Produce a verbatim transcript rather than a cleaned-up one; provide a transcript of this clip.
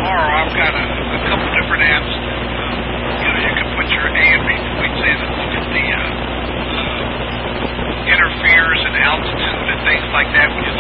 tomorrow I've got a, a couple different apps that, uh, you know, you can put your A M B points in and look at the uh, uh, interferes and altitude and things like that when you